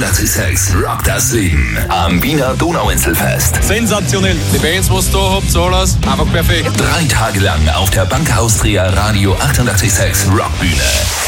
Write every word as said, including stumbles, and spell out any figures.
achtundachtzig Komma sechs Rock das Leben am Wiener Donauinselfest. Sensationell. Die Bands, was ihr da habt, alles einfach perfekt. Drei Tage lang auf der Bank Austria Radio achtundachtzig Komma sechs Rockbühne.